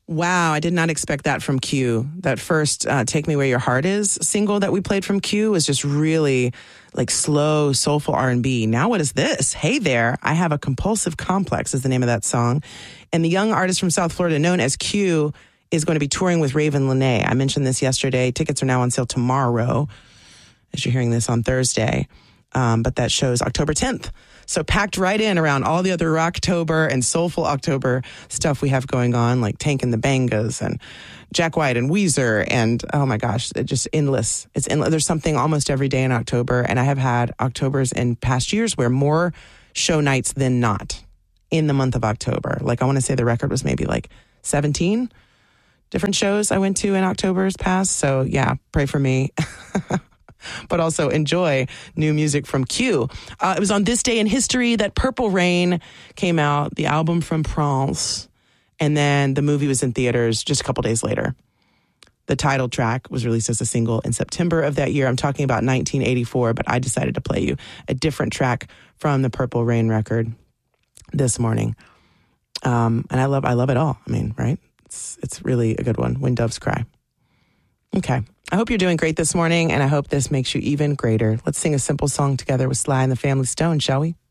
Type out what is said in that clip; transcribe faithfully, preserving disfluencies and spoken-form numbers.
Wow, I did not expect that from Q. That first uh, Take Me Where Your Heart Is single that we played from Q was just really like slow, soulful R and B. Now what is this? Hey There, I Have a Compulsive Complex is the name of that song. And the young artist from South Florida known as Q is going to be touring with Raven Lenae. I mentioned this yesterday. Tickets are now on sale tomorrow, as you're hearing this on Thursday. Um, but that show's October tenth. So packed right in around all the other Rocktober and Soulful October stuff we have going on, like Tank and the Bangas and Jack White and Weezer. And oh my gosh, it's just endless. It's endless. There's something almost every day in October. And I have had Octobers in past years where more show nights than not in the month of October. Like I want to say the record was maybe like seventeen different shows I went to in October's past. So yeah, pray for me. But also enjoy new music from Q. Uh, it was on this day in history that Purple Rain came out, the album from Prince, and then the movie was in theaters just a couple days later. The title track was released as a single in September of that year. I'm talking about nineteen eighty-four, but I decided to play you a different track from the Purple Rain record this morning. Um, and I love I love it all. I mean, right? It's, it's really a good one, When Doves Cry. Okay. I hope you're doing great this morning, and I hope this makes you even greater. Let's sing a simple song together with Sly and the Family Stone, shall we?